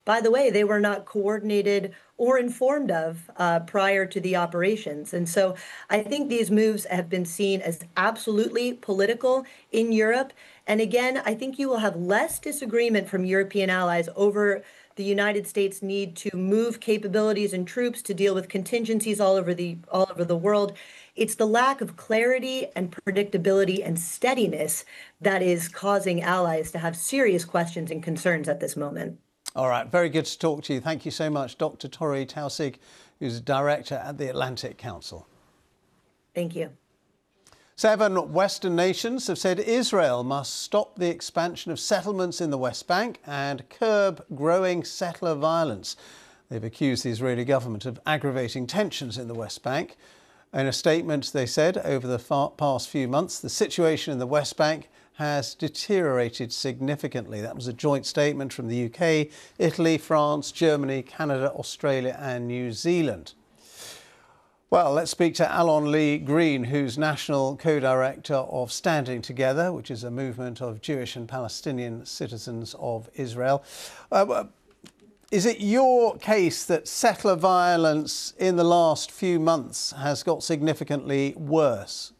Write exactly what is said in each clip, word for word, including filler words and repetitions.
by the way, they were not coordinated or informed of uh, prior to the operations. And so I think these moves have been seen as absolutely political in Europe. And again, I think you will have less disagreement from European allies over the United States' need to move capabilities and troops to deal with contingencies all over the all over the world. It's the lack of clarity and predictability and steadiness that is causing allies to have serious questions and concerns at this moment. All right, very good to talk to you. Thank you so much, Doctor Tori Taussig, who's Director at the Atlantic Council. Thank you. Seven Western nations have said Israel must stop the expansion of settlements in the West Bank and curb growing settler violence. They've accused the Israeli government of aggravating tensions in the West Bank. In a statement, they said, over the past few months, the situation in the West Bank has deteriorated significantly. That was a joint statement from the U K, Italy, France, Germany, Canada, Australia and New Zealand. Well, let's speak to Alon Lee Green, who's National Co-Director of Standing Together, which is a movement of Jewish and Palestinian citizens of Israel. Uh, is it your case that settler violence in the last few months has got significantly worse?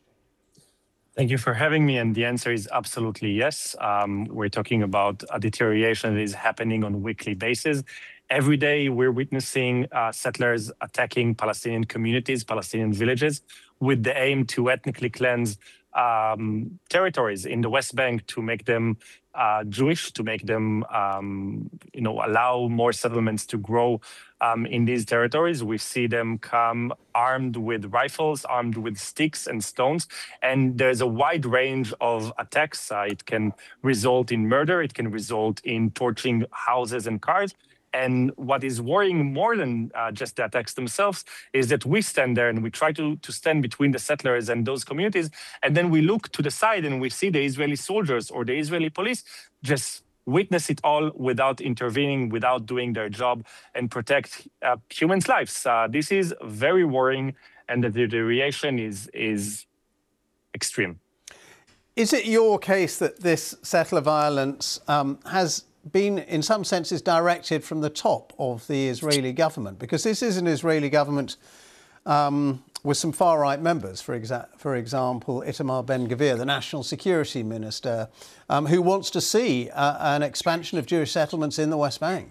Thank you for having me. And the answer is absolutely yes. Um, we're talking about a deterioration that is happening on a weekly basis. Every day, we're witnessing uh, settlers attacking Palestinian communities, Palestinian villages, with the aim to ethnically cleanse um, territories in the West Bank to make them uh, Jewish, to make them, um, you know, allow more settlements to grow um, in these territories. We see them come armed with rifles, armed with sticks and stones, and there's a wide range of attacks. Uh, it can result in murder, it can result in torching houses and cars. And what is worrying more than uh, just the attacks themselves is that we stand there and we try to, to stand between the settlers and those communities. And then we look to the side and we see the Israeli soldiers or the Israeli police just witness it all without intervening, without doing their job and protect uh, humans' lives. Uh, this is very worrying, and the deterioration is, is extreme. Is it your case that this settler violence um, has been, in some senses, directed from the top of the Israeli government? Because this is an Israeli government um, with some far-right members, for, exa for example, Itamar Ben-Gvir, the National Security Minister, um, who wants to see uh, an expansion of Jewish settlements in the West Bank.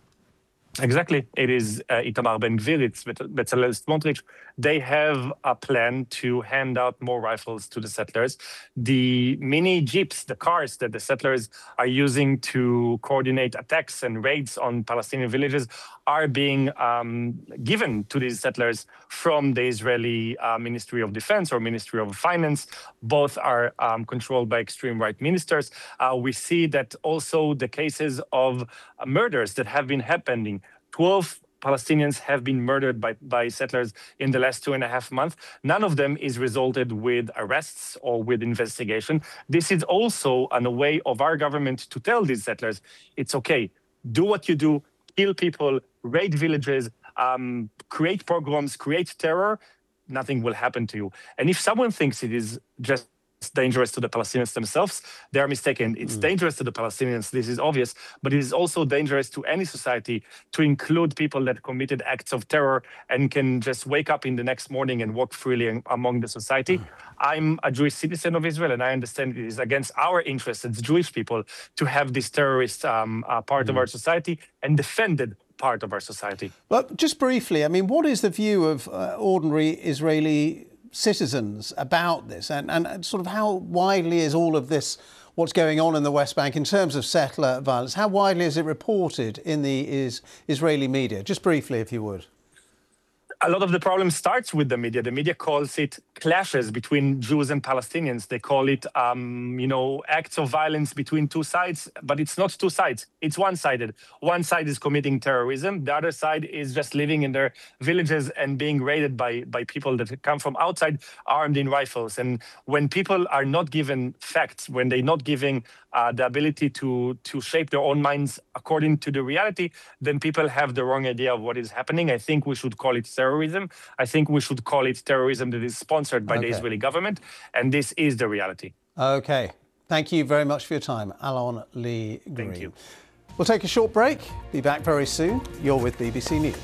Exactly. It is uh, Itamar Ben-Gvir, it's Bezalel Smotrich. They have a plan to hand out more rifles to the settlers. The mini jeeps, the cars that the settlers are using to coordinate attacks and raids on Palestinian villages are being um, given to these settlers from the Israeli uh, Ministry of Defense or Ministry of Finance. Both are um, controlled by extreme right ministers. Uh, we see that also the cases of uh, murders that have been happening. twelve Palestinians have been murdered by, by settlers in the last two and a half months. None of them is resulted with arrests or with investigation. This is also an, a way of our government to tell these settlers, it's okay, do what you do, kill people, raid villages, um, create pogroms, create terror, nothing will happen to you. And if someone thinks it is just dangerous to the Palestinians themselves, they are mistaken. It's mm. dangerous to the Palestinians, this is obvious, but it is also dangerous to any society to include people that committed acts of terror and can just wake up in the next morning and walk freely among the society. Mm. I'm a Jewish citizen of Israel, and I understand it is against our interests as Jewish people to have this terrorist um, uh, part mm. of our society and defended part of our society. But just briefly, I mean, what is the view of uh, ordinary Israeli citizens about this, and, and sort of how widely is all of this, what's going on in the West Bank in terms of settler violence, how widely is it reported in the is, Israeli media? Just briefly, if you would. A lot of the problem starts with the media. The media calls it clashes between Jews and Palestinians. They call it, um, you know, acts of violence between two sides, but it's not two sides. It's one-sided. One side is committing terrorism. The other side is just living in their villages and being raided by, by people that come from outside armed in rifles. And when people are not given facts, when they're not giving uh, the ability to, to shape their own minds according to the reality, then people have the wrong idea of what is happening. I think we should call it terrorism. Terrorism. I think we should call it terrorism that is sponsored by okay. the Israeli government, and this is the reality. Okay. Thank you very much for your time, Alon Lee Green. Thank you. We'll take a short break. Be back very soon. You're with B B C News.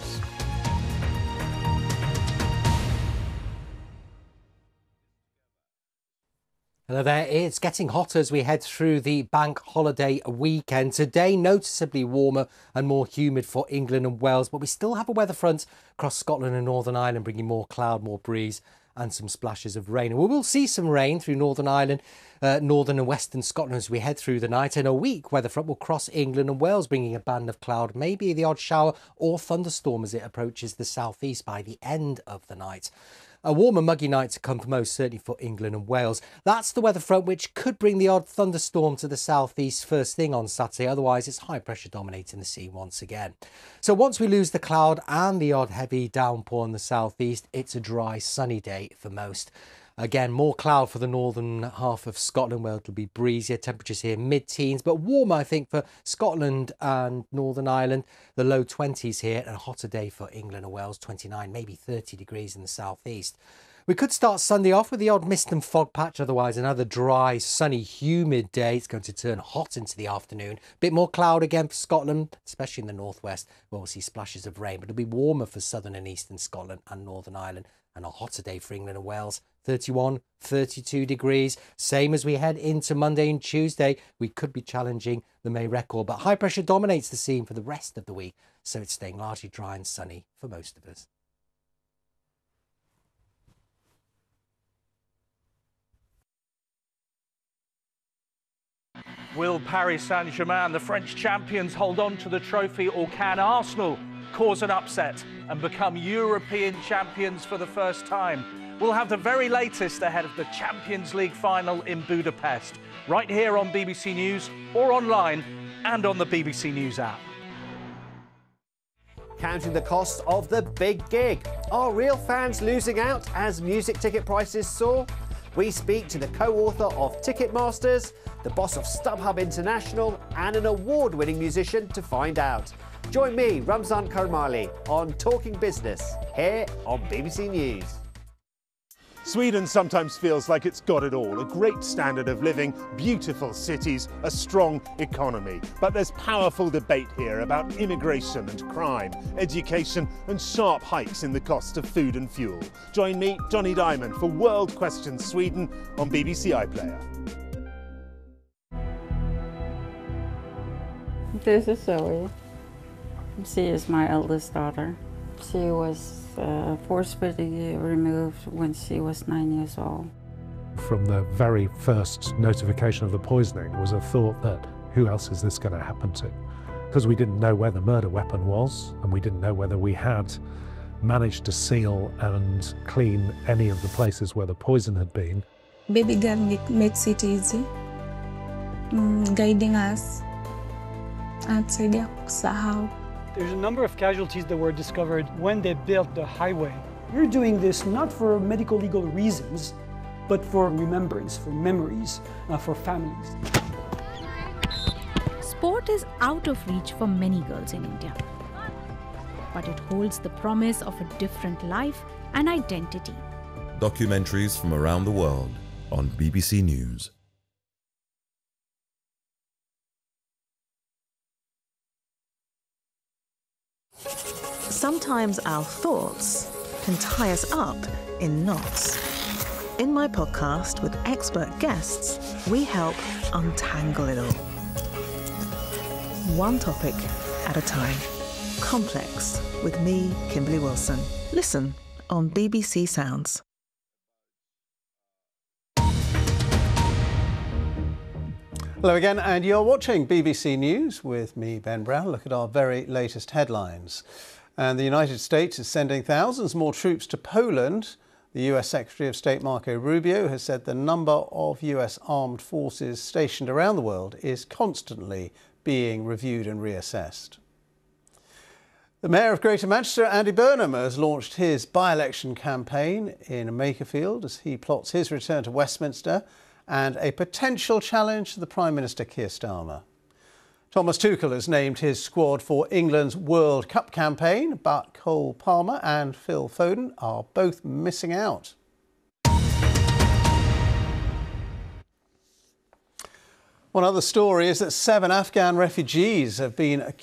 Hello there, it's getting hotter as we head through the bank holiday weekend. Today, noticeably warmer and more humid for England and Wales, but we still have a weather front across Scotland and Northern Ireland, bringing more cloud, more breeze and some splashes of rain. And we will see some rain through Northern Ireland, uh, Northern and Western Scotland as we head through the night. And a weak weather front will cross England and Wales, bringing a band of cloud, maybe the odd shower or thunderstorm as it approaches the southeast by the end of the night. A warmer, muggy night to come, most certainly for England and Wales. That's the weather front which could bring the odd thunderstorm to the southeast first thing on Saturday. Otherwise, it's high pressure dominating the scene once again. So once we lose the cloud and the odd heavy downpour in the southeast, it's a dry, sunny day for most. Again, more cloud for the northern half of Scotland, where it'll be breezier. Temperatures here mid-teens, but warmer, I think, for Scotland and Northern Ireland. The low twenties here, and a hotter day for England and Wales, twenty-nine, maybe thirty degrees in the southeast. We could start Sunday off with the odd mist and fog patch. Otherwise, another dry, sunny, humid day. It's going to turn hot into the afternoon. Bit more cloud again for Scotland, especially in the northwest, where we'll see splashes of rain. But it'll be warmer for southern and eastern Scotland and Northern Ireland. And a hotter day for England and Wales, thirty-one, thirty-two degrees. Same as we head into Monday and Tuesday. We could be challenging the May record, but high pressure dominates the scene for the rest of the week. So it's staying largely dry and sunny for most of us. Will Paris Saint-Germain, the French champions, hold on to the trophy, or can Arsenal cause an upset and become European champions for the first time? We'll have the very latest ahead of the Champions League final in Budapest, right here on B B C News or online and on the B B C News app. Counting the cost of the big gig. Are real fans losing out as music ticket prices soar? We speak to the co-author of Ticketmasters, the boss of StubHub International, and an award-winning musician to find out. Join me, Ramzan Karmali, on Talking Business, here on B B C News. Sweden sometimes feels like it's got it all. A great standard of living, beautiful cities, a strong economy. But there's powerful debate here about immigration and crime, education and sharp hikes in the cost of food and fuel. Join me, Johnny Diamond, for World Questions Sweden on B B C iPlayer. This is Zoe. She is my eldest daughter. She was uh, forcibly removed when she was nine years old. From the very first notification of the poisoning was a thought that who else is this going to happen to? Because we didn't know where the murder weapon was, and we didn't know whether we had managed to seal and clean any of the places where the poison had been. Baby girl makes it easy, mm, guiding us and saidia kusahau. There's a number of casualties that were discovered when they built the highway. We're doing this not for medical legal reasons, but for remembrance, for memories, uh, for families. Sport is out of reach for many girls in India, but it holds the promise of a different life and identity. Documentaries from around the world on B B C News. Sometimes our thoughts can tie us up in knots. In my podcast with expert guests, we help untangle it all. One topic at a time. Complex with me, Kimberly Wilson. Listen on B B C Sounds. Hello again, and you're watching B B C News with me, Ben Brown. Look at our very latest headlines. And the United States is sending thousands more troops to Poland. The U S Secretary of State Marco Rubio has said the number of U S armed forces stationed around the world is constantly being reviewed and reassessed. The Mayor of Greater Manchester, Andy Burnham, has launched his by-election campaign in Makerfield as he plots his return to Westminster and a potential challenge to the Prime Minister Keir Starmer. Thomas Tuchel has named his squad for England's World Cup campaign, but Cole Palmer and Phil Foden are both missing out. One other story is that seven Afghan refugees have been accused